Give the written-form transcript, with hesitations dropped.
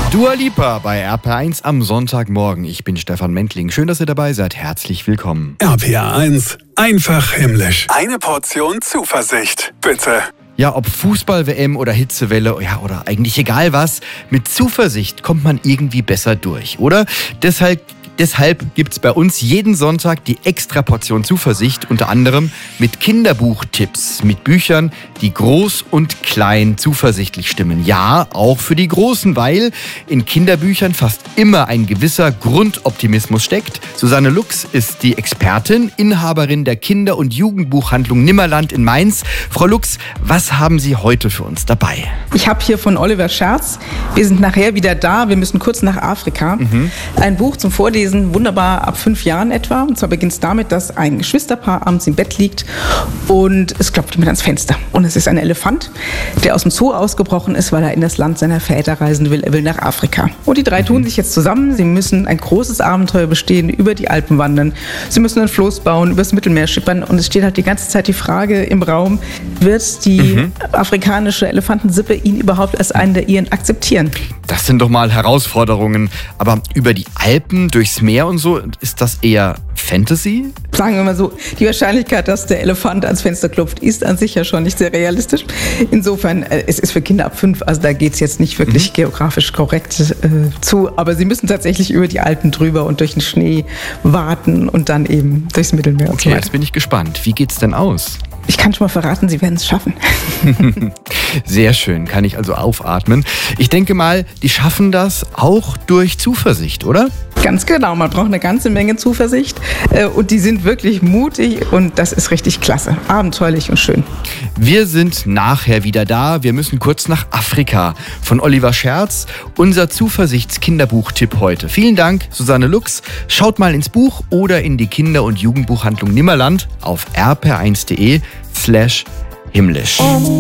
Dua Lipa bei RPA1 am Sonntagmorgen. Ich bin Stefan Mentling. Schön, dass ihr dabei seid. Herzlich willkommen. RPA1, einfach himmlisch. Eine Portion Zuversicht, bitte. Ja, ob Fußball-WM oder Hitzewelle, ja, oder eigentlich egal was, mit Zuversicht kommt man irgendwie besser durch, oder? Deshalb gibt's bei uns jeden Sonntag die extra Portion Zuversicht, unter anderem mit Kinderbuchtipps, mit Büchern, die groß und klein zuversichtlich stimmen. Ja, auch für die Großen, weil in Kinderbüchern fast immer ein gewisser Grundoptimismus steckt. Susanne Lux ist die Expertin, Inhaberin der Kinder- und Jugendbuchhandlung Nimmerland in Mainz. Frau Lux, was haben Sie heute für uns dabei? Ich habe hier von Oliver Scherz, wir sind nachher wieder da, wir müssen kurz nach Afrika, ein Buch zum Vorlesen, wunderbar ab 5 Jahren etwa. Und zwar beginnt es damit, dass ein Geschwisterpaar abends im Bett liegt und es klopft jemand ans Fenster. Und es ist ein Elefant, der aus dem Zoo ausgebrochen ist, weil er in das Land seiner Väter reisen will. Er will nach Afrika. Und die drei tun sich jetzt zusammen. Sie müssen ein großes Abenteuer bestehen, über die Alpen wandern. Sie müssen ein Floß bauen, übers Mittelmeer schippern. Und es steht halt die ganze Zeit die Frage im Raum, wird die afrikanische Elefantensippe ihn überhaupt als einen der ihren akzeptieren? Das sind doch mal Herausforderungen. Aber über die Alpen, durchs Meer und so, ist das eher Fantasy? Sagen wir mal so, die Wahrscheinlichkeit, dass der Elefant ans Fenster klopft, ist an sich ja schon nicht sehr realistisch. Insofern, es ist für Kinder ab 5, also da geht es jetzt nicht wirklich geografisch korrekt zu. Aber sie müssen tatsächlich über die Alpen drüber und durch den Schnee warten und dann eben durchs Mittelmeer. Okay, jetzt bin ich gespannt. Wie geht's denn aus? Ich kann schon mal verraten, Sie werden es schaffen. Sehr schön, kann ich also aufatmen. Ich denke mal, die schaffen das auch durch Zuversicht, oder? Ganz genau, man braucht eine ganze Menge Zuversicht und die sind wirklich mutig und das ist richtig klasse, abenteuerlich und schön. Wir sind nachher wieder da. Wir müssen kurz nach Afrika. Von Oliver Scherz, unser Zuversichts-Kinderbuchtipp heute. Vielen Dank, Susanne Lux. Schaut mal ins Buch oder in die Kinder- und Jugendbuchhandlung Nimmerland auf rpr1.de/himmlisch.